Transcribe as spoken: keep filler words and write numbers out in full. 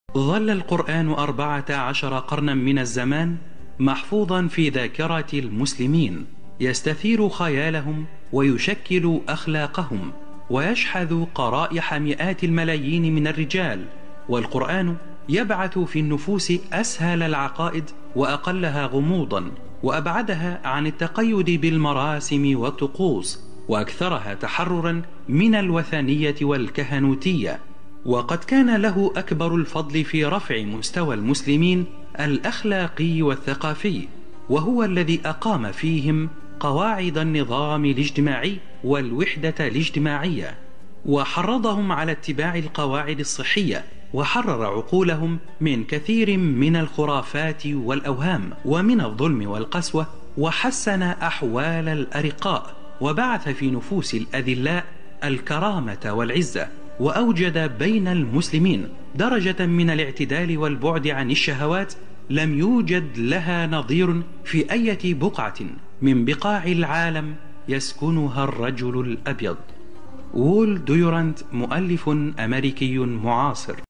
ظل القرآن أربعة عشر قرنا من الزمان محفوظا في ذاكرة المسلمين، يستثير خيالهم ويشكل أخلاقهم ويشحذ قرائح مئات الملايين من الرجال. والقرآن يبعث في النفوس أسهل العقائد وأقلها غموضا، وأبعدها عن التقيد بالمراسم والطقوس، وأكثرها تحررا من الوثنية والكهنوتية. وقد كان له أكبر الفضل في رفع مستوى المسلمين الأخلاقي والثقافي، وهو الذي أقام فيهم قواعد النظام الاجتماعي والوحدة الاجتماعية، وحرضهم على اتباع القواعد الصحية، وحرر عقولهم من كثير من الخرافات والأوهام ومن الظلم والقسوة، وحسن أحوال الأرقاء، وبعث في نفوس الأذلاء الكرامة والعزة، وأوجد بين المسلمين درجة من الاعتدال والبعد عن الشهوات لم يوجد لها نظير في أي بقعة من بقاع العالم يسكنها الرجل الأبيض. وول ديورانت، مؤلف أمريكي معاصر.